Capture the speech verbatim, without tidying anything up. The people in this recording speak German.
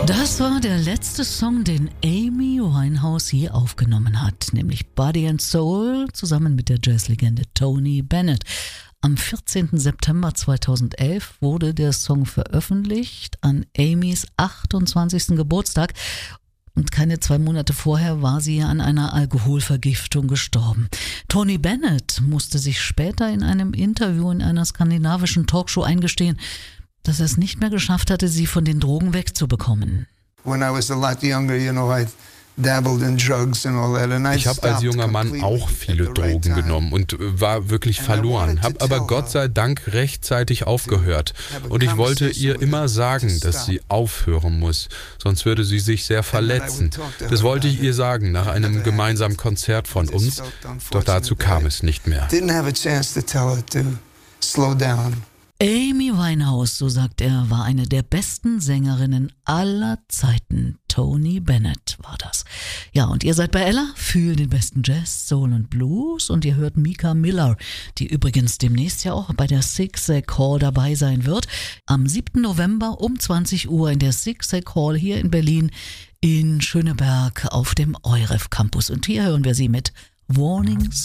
Das war der letzte Song, den Amy Winehouse je aufgenommen hat, nämlich Body and Soul zusammen mit der Jazzlegende Tony Bennett. Am vierzehnten September zweitausendelf wurde der Song veröffentlicht an Amys achtundzwanzigsten Geburtstag. Und keine zwei Monate vorher war sie an einer Alkoholvergiftung gestorben. Tony Bennett musste sich später in einem Interview in einer skandinavischen Talkshow eingestehen, dass er es nicht mehr geschafft hatte, sie von den Drogen wegzubekommen. When I was a lot younger, you know, I dabbled in drugs and all that, and I Ich habe als junger Mann auch viele Drogen genommen und war wirklich verloren, habe aber Gott sei Dank rechtzeitig aufgehört. Und ich wollte ihr immer sagen, dass sie aufhören muss, sonst würde sie sich sehr verletzen. Das wollte ich ihr sagen nach einem gemeinsamen Konzert von uns, doch dazu kam es nicht mehr. Didn't have a chance to tell her to slow down. Amy Winehouse, so sagt er, war eine der besten Sängerinnen aller Zeiten. Tony Bennett war das. Ja, und ihr seid bei Ella für den besten Jazz, Soul und Blues und ihr hört Mika Miller, die übrigens demnächst ja auch bei der Zigzag Hall dabei sein wird. Am siebten November um zwanzig Uhr in der Zigzag Hall hier in Berlin in Schöneberg auf dem Euref Campus. Und hier hören wir sie mit Warning